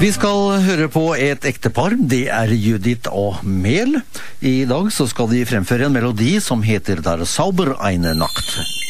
Vi skal høre på et ektepar, det Judith og Mel. I dag så skal de fremføre en melodi som heter Der sauber eine Nacht.